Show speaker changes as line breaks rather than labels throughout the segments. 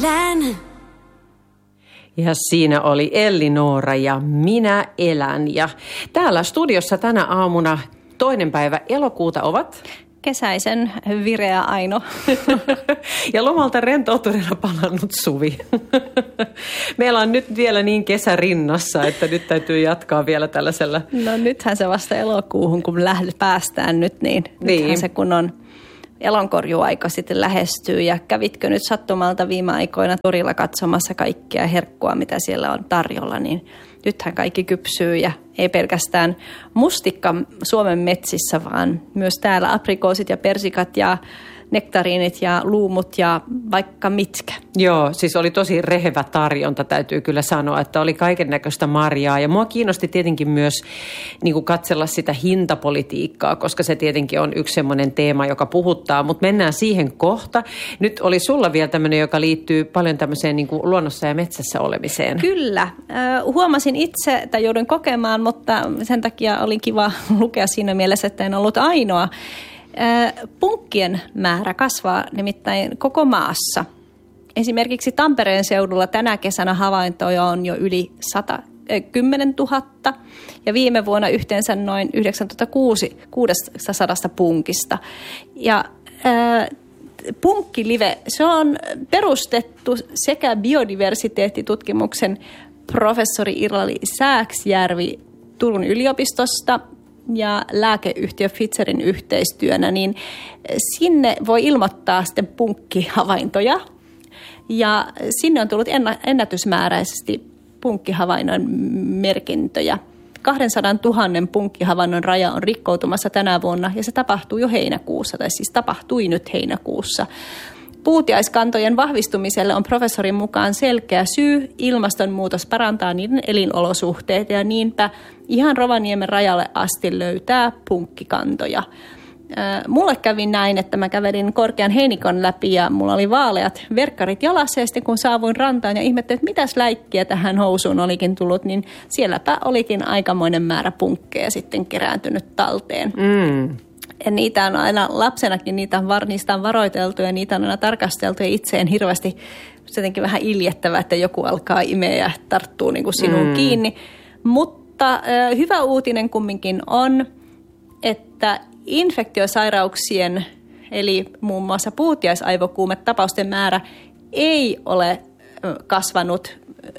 Ja siinä oli Elli-Noora ja Minä elän. Ja täällä studiossa tänä aamuna 2. päivä elokuuta ovat
kesäisen vireä Aino.
Ja lomalta rentoutuneena palannut Suvi. Meillä on nyt vielä niin kesä rinnassa, että nyt täytyy jatkaa vielä tällaisella.
No nythän se vasta elokuuhun, kun päästään nyt, niin nythän se kun on elonkorjuaika sitten lähestyy. Ja kävitkö nyt sattumalta viime aikoina torilla katsomassa kaikkia herkkua, mitä siellä on tarjolla, niin nythän kaikki kypsyy ja ei pelkästään mustikka Suomen metsissä, vaan myös täällä aprikoosit ja persikat ja nektariinit ja luumut ja vaikka mitkä.
Joo, siis oli tosi rehevä tarjonta, täytyy kyllä sanoa, että oli kaiken näköistä marjaa. Ja mua kiinnosti tietenkin myös niin kuin katsella sitä hintapolitiikkaa, koska se tietenkin on yksi semmoinen teema, joka puhuttaa. Mutta mennään siihen kohta. Nyt oli sulla vielä tämmöinen, joka liittyy paljon tämmöiseen niin kuin luonnossa ja metsässä olemiseen.
Kyllä. Huomasin itse, tai joudun kokemaan, mutta sen takia oli kiva lukea siinä mielessä, että en ollut ainoa. Punkkien määrä kasvaa nimittäin koko maassa. Esimerkiksi Tampereen seudulla tänä kesänä havaintoja on jo yli 110 000 ja viime vuonna yhteensä noin 9600 punkista. Ja punkkilive, se on perustettu sekä biodiversiteettitutkimuksen professori Irali Sääksjärvi Turun yliopistosta ja lääkeyhtiö Pfizerin yhteistyönä, niin sinne voi ilmoittaa sitten punkkihavaintoja. Ja sinne on tullut ennätysmääräisesti punkkihavainnon merkintöjä. 200 000 punkkihavainnon raja on rikkoutumassa tänä vuonna ja se tapahtuu jo heinäkuussa, tai siis tapahtui nyt heinäkuussa. Puutiaiskantojen vahvistumiselle on professorin mukaan selkeä syy. Ilmastonmuutos parantaa niiden elinolosuhteita ja niinpä ihan Rovaniemen rajalle asti löytää punkkikantoja. Mulle kävi näin, että mä kävelin korkean heinikon läpi ja mulla oli vaaleat verkkarit jalassa ja sitten kun saavuin rantaan ja ihmettelin, että mitäs läikkiä tähän housuun olikin tullut, niin sielläpä olikin aikamoinen määrä punkkeja sitten kerääntynyt talteen. Ja niitä on aina lapsenakin, niistä on varoiteltu ja niitä on aina tarkasteltu ja itse en hirveästi jotenkin vähän iljettävää, että joku alkaa imeä ja tarttuu niin kuin sinuun kiinni. Mutta hyvä uutinen kumminkin on, että infektiosairauksien eli muun muassa puutiaisaivokuumetapausten määrä ei ole kasvanut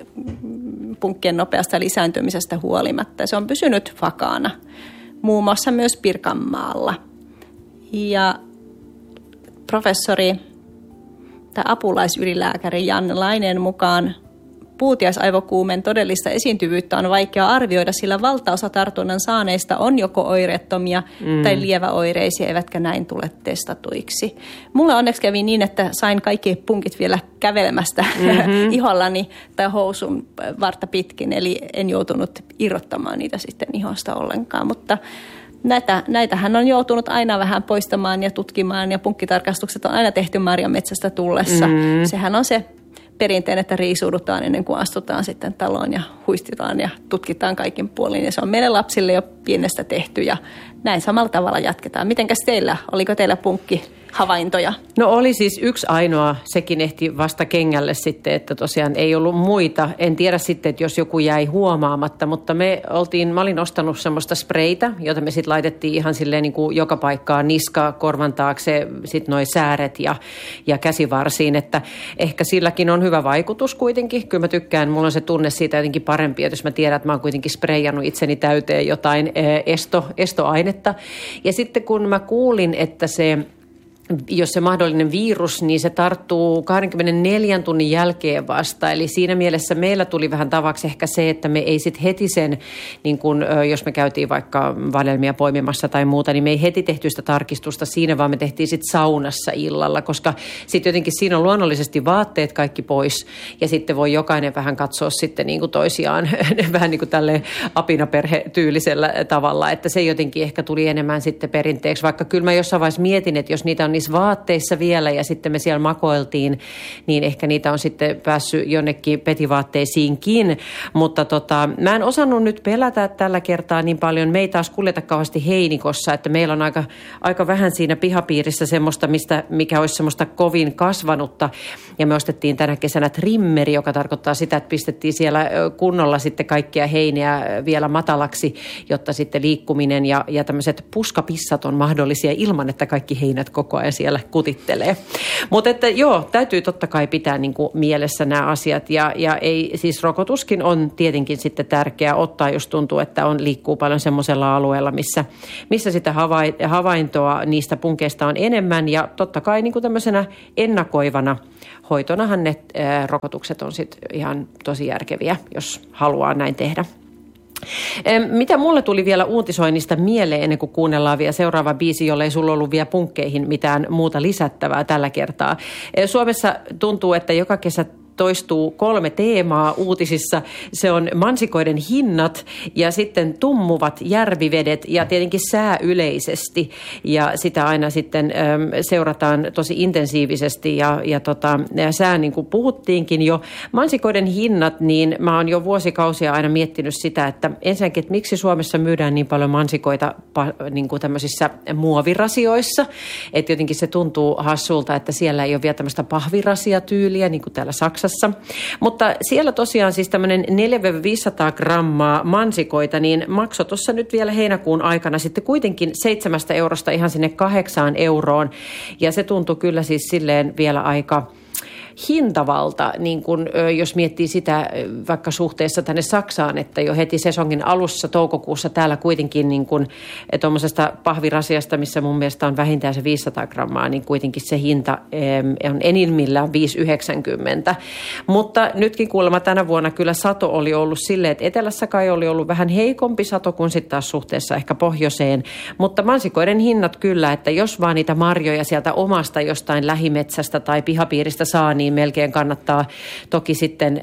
punkkien nopeasta lisääntymisestä huolimatta. Se on pysynyt vakaana, muun muassa myös Pirkanmaalla. Ja professori tai apulaisylilääkäri Janne Laineen mukaan puutiaisaivokuumen todellista esiintyvyyttä on vaikea arvioida, sillä valtaosa tartunnan saaneista on joko oireettomia tai lieväoireisia, eivätkä näin tule testatuiksi. Mulle onneksi kävi niin, että sain kaikki punkit vielä kävelemästä ihollani tai housun vartta pitkin, eli en joutunut irrottamaan niitä sitten ihosta ollenkaan, mutta näitähän on joutunut aina vähän poistamaan ja tutkimaan ja punkkitarkastukset on aina tehty marjametsästä tullessa. Sehän on se perinteen, että riisuudutaan ennen kuin astutaan sitten taloon ja huistitaan ja tutkitaan kaikin puolin. Ja se on meille lapsille jo pienestä tehty ja näin samalla tavalla jatketaan. Mitenkäs teillä? Oliko teillä punkkihavaintoja?
No oli siis yksi ainoa, sekin ehti vasta kengälle sitten, että tosiaan ei ollut muita. En tiedä sitten, että jos joku jäi huomaamatta, mutta mä olin ostanut semmoista spreitä, jota me sitten laitettiin ihan silleen niin kuin joka paikkaan niska, korvan taakse, sitten noi sääret ja käsivarsiin, että ehkä silläkin on hyvä vaikutus kuitenkin. Kyllä mä tykkään, mulla on se tunne siitä jotenkin parempi, että jos mä tiedän, että mä oon kuitenkin spreijannut itseni täyteen jotain estoainetta. Ja sitten kun mä kuulin, että jos se mahdollinen virus, niin se tarttuu 24 tunnin jälkeen vasta. Eli siinä mielessä meillä tuli vähän tavaksi ehkä se, että me ei sitten heti sen, niin kun, jos me käytiin vaikka vadelmia poimimassa tai muuta, niin me ei heti tehty sitä tarkistusta siinä, vaan me tehtiin sitten saunassa illalla, koska sitten jotenkin siinä on luonnollisesti vaatteet kaikki pois ja sitten voi jokainen vähän katsoa sitten niin kuin toisiaan vähän niin kuin tälleen apinaperhe-tyylisellä tavalla, että se jotenkin ehkä tuli enemmän sitten perinteeksi, vaikka kyllä mä jossain vaiheessa mietin, että jos niitä on ihan niissä vaatteissa vielä ja sitten me siellä makoiltiin, niin ehkä niitä on sitten päässyt jonnekin petivaatteisiinkin, mutta mä en osannut nyt pelätä tällä kertaa niin paljon. Me ei taas kuljeta kauheasti heinikossa, että meillä on aika vähän siinä pihapiirissä semmoista, mikä olisi semmoista kovin kasvanutta ja me ostettiin tänä kesänä trimmeri, joka tarkoittaa sitä, että pistettiin siellä kunnolla sitten kaikkia heiniä vielä matalaksi, jotta sitten liikkuminen ja tämmöiset puskapissat on mahdollisia ilman, että kaikki heinät koko ajan siellä kutittelee. Mutta että joo, täytyy totta kai pitää niin kuin mielessä nämä asiat ja ei, siis rokotuskin on tietenkin sitten tärkeää ottaa, jos tuntuu, että liikkuu paljon semmoisella alueella, missä sitä havaintoa niistä punkeista on enemmän ja totta kai niin kuin tämmöisenä ennakoivana hoitonahan ne rokotukset on sitten ihan tosi järkeviä, jos haluaa näin tehdä. Mitä mulle tuli vielä uutisoinnista mieleen, ennen kuin kuunnellaan vielä seuraava biisi, jolle ei sulla ollut vielä punkkeihin mitään muuta lisättävää tällä kertaa. Suomessa tuntuu, että joka kesä toistuu 3 teemaa uutisissa. Se on mansikoiden hinnat ja sitten tummuvat järvivedet ja tietenkin sää yleisesti. Ja sitä aina sitten seurataan tosi intensiivisesti ja sää niin kuin puhuttiinkin jo. Mansikoiden hinnat, niin mä oon jo vuosikausia aina miettinyt sitä, että ensinnäkin, että miksi Suomessa myydään niin paljon mansikoita niin kuin tämmöisissä muovirasioissa. Että jotenkin se tuntuu hassulta, että siellä ei ole vielä tämmöistä pahvirasiatyyliä, niin kuin täällä Saksassa. Mutta siellä tosiaan siis tämmöinen 400-500 grammaa mansikoita, niin maksoi tuossa nyt vielä heinäkuun aikana sitten kuitenkin 7 eurosta ihan sinne 8 euroon. Ja se tuntui kyllä siis silleen vielä aika hintavalta, niin kun, jos miettii sitä vaikka suhteessa tänne Saksaan, että jo heti sesongin alussa toukokuussa täällä kuitenkin niin kun, tuommoisesta pahvirasiasta, missä mun mielestä on vähintään se 500 grammaa, niin kuitenkin se hinta on enimmillään 5,90. Mutta nytkin kuulemma tänä vuonna kyllä sato oli ollut silleen, että etelässä kai oli ollut vähän heikompi sato kuin sitten taas suhteessa ehkä pohjoiseen, mutta mansikoiden hinnat kyllä, että jos vaan niitä marjoja sieltä omasta jostain lähimetsästä tai pihapiiristä saa, niin melkein kannattaa toki sitten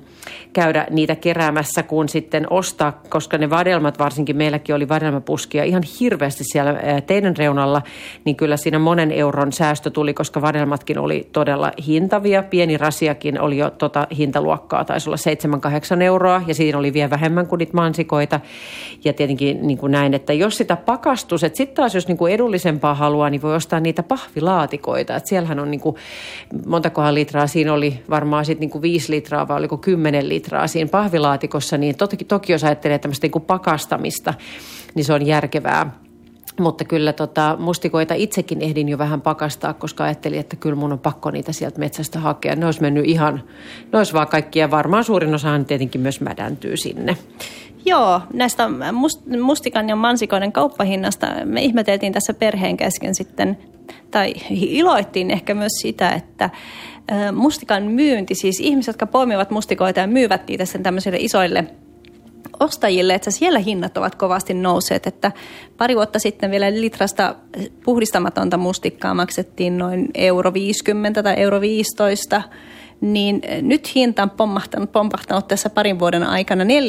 käydä niitä keräämässä, kun sitten ostaa, koska ne vadelmat, varsinkin meilläkin oli vadelmapuskia ihan hirveästi siellä teidän reunalla, niin kyllä siinä monen euron säästö tuli, koska vadelmatkin oli todella hintavia. Pieni rasiakin oli jo hintaluokkaa, taisi olla 7-8 euroa ja siinä oli vielä vähemmän kuin niitä mansikoita. Ja tietenkin niin kuin näin, että jos sitä pakastus, että sitten taas jos niin kuin edullisempaa haluaa, niin voi ostaa niitä pahvilaatikoita. Että siellähän on niin kuin, montakohan litraa, siinä oli varmaan sitten niin kuin 5 litraa vai oliko 10 litraa siinä pahvilaatikossa, niin toki jos ajattelee tämmöistä niin kuin pakastamista, niin se on järkevää. Mutta kyllä mustikoita itsekin ehdin jo vähän pakastaa, koska ajattelin, että kyllä mun on pakko niitä sieltä metsästä hakea. Ne olisi mennyt ihan, ne olisi vaan kaikkia, varmaan suurin osahan tietenkin myös mädäntyy sinne.
Joo, näistä mustikan ja mansikoiden kauppahinnasta me ihmeteltiin tässä perheen kesken sitten, tai iloittiin ehkä myös sitä, että mustikan myynti, siis ihmiset, jotka poimivat mustikoita ja myyvät niitä sen tämmöisille isoille ostajille, että siellä hinnat ovat kovasti nousseet, että pari vuotta sitten vielä litrasta puhdistamatonta mustikkaa maksettiin noin 1,50 tai 1,15, niin nyt hinta on pompahtanut tässä parin vuoden aikana 4,50.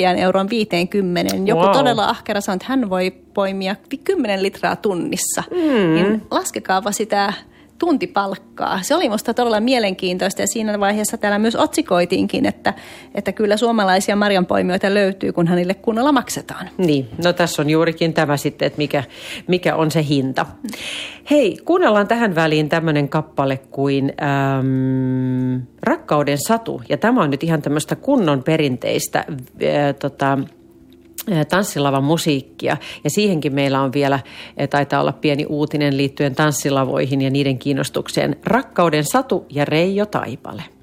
Joku todella ahkera sanoo, että hän voi poimia 10 litraa tunnissa. Niin laskekaapa sitä tuntipalkkaa. Se oli musta todella mielenkiintoista ja siinä vaiheessa täällä myös otsikoitiinkin, että kyllä suomalaisia marjanpoimijoita löytyy, kun hänille kunnolla maksetaan.
Niin, no tässä on juurikin tämä sitten, että mikä on se hinta. Hei, kuunnellaan tähän väliin tämmöinen kappale kuin Rakkauden satu. Ja tämä on nyt ihan tämmöistä kunnon perinteistä tanssilavan musiikkia. Ja siihenkin meillä on vielä, taitaa olla pieni uutinen liittyen tanssilavoihin ja niiden kiinnostukseen. Rakkauden satu ja Reijo Taipale.